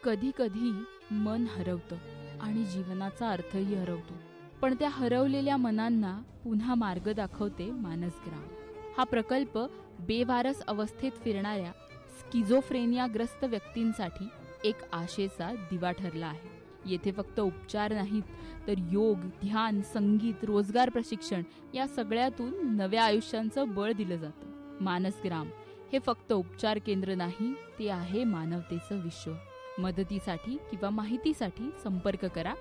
कधी कधी मन हरवतं आणि जीवनाचा अर्थही हरवतो. पण त्या हरवलेल्या मनांना पुन्हा मार्ग दाखवते मानसग्राम. हा प्रकल्प बेवारस अवस्थेत फिरणाऱ्या स्किझोफ्रेनियाग्रस्त व्यक्तींसाठी एक आशेचा दिवा ठरला आहे. येथे फक्त उपचार नाहीत, तर योग, ध्यान, संगीत, रोजगार प्रशिक्षण या सगळ्यातून नव्या आयुष्यांचं बळ दिलं जातं. मानसग्राम हे फक्त उपचार केंद्र नाही, ते आहे मानवतेचं विश्व. मदतीसाठी किंवा माहितीसाठी संपर्क करा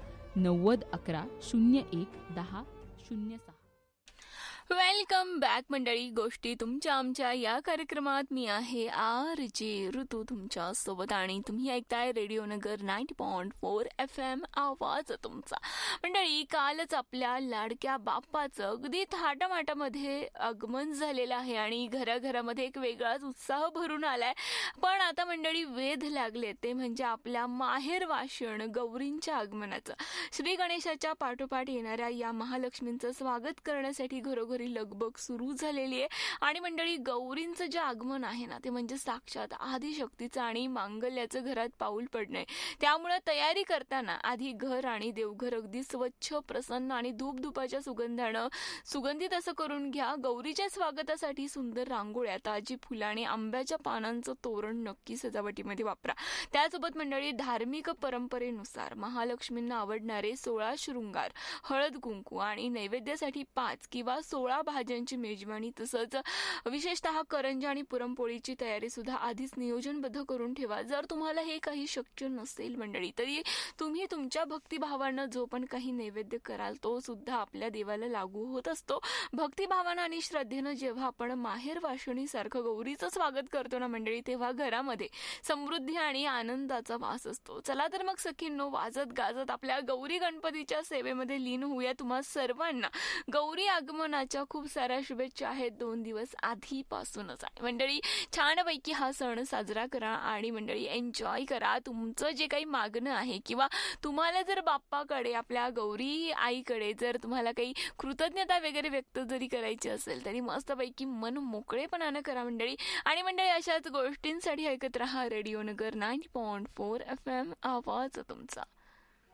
9011011006. वेलकम बॅक मंडळी. गोष्टी तुमच्या आमच्या या कार्यक्रमात मी आहे RJ ऋतू तुमच्या सोबत आणि तुम्ही ऐकताय रेडिओ नगर 90.4 FM आवाज तुमचा. मंडळी, कालच आपल्या लाडक्या बाप्पाचं अगदी थाटामाटामध्ये आगमन झालेलं आहे आणि घराघरामध्ये एक वेगळाच उत्साह भरून आलाय. पण आता मंडळी वेध लागले ते म्हणजे आपल्या माहेर वाशिण गौरींच्या आगमनाचं. श्री गणेशाच्या पाठोपाठ येणाऱ्या या महालक्ष्मींचं स्वागत करण्यासाठी घरोघरी लगबग सुरू झालेली आहे. आणि मंडळी, गौरींचं जे आगमन आहे ना, ते म्हणजे साक्षात आदिशक्तीचं आणि मांगल्याचं घरात पाऊल पडणे. त्यामुळे तयारी करताना आधी घर आणि देवघर अगदी स्वच्छ, प्रसन्न आणि धूपधुपाच्या सुगंधानं सुगंधित असं करून घ्या. गौरीच्या स्वागतासाठी सुंदर रांगोळ्या, ताजी फुलं आणि आंब्याच्या पानांचं तोरण नक्की सजावटीमध्ये वापरा. त्यासोबत मंडळी, धार्मिक परंपरेनुसार महालक्ष्मींना आवडणारे 16 शृंगार, हळद कुंकू आणि नैवेद्यासाठी 5 किंवा 16 भाज्यांची मेजवानी, तसंच विशेषतः करंजा आणि पुरणपोळीची तयारी सुद्धा आधीच नियोजनबद्ध करून ठेवा. जर तुम्हाला हे काही शक्य नसेल मंडळी, तरी तुम्ही तुमच्या भक्तिभावानं जो पण काही नैवेद्य कराल तो सुद्धा आपल्या देवाला लागू होत असतो. भक्तिभावानं आणि श्रद्धेनं जेव्हा आपण माहेर वाशिणीसारखं गौरीचं स्वागत करतो ना मंडळी, तेव्हा घरामध्ये समृद्धी आणि आनंदाचा वास असतो. चला तर मग सखींनो, वाजत गाजत आपल्या गौरी गणपतीच्या सेवेमध्ये लीन होऊया. तुम्हा सर्वांना गौरी आगमनाच्या खूप साऱ्या शुभेच्छा आहेत 2 दिवस आधीपासूनच आहे. मंडळी, छानपैकी हा सण साजरा करा आणि मंडळी एन्जॉय करा. तुमचं जे काही मागणं आहे किंवा तुम्हाला जर बाप्पाकडे, आपल्या गौरी आईकडे जर तुम्हाला काही कृतज्ञता वगैरे व्यक्त जरी करायची असेल, तरी मस्तपैकी मन मोकळेपणानं करा मंडळी. आणि मंडळी, अशाच गोष्टींसाठी ऐकत राहा रेडिओ नगर 90.4 FM आवाज तुमचा.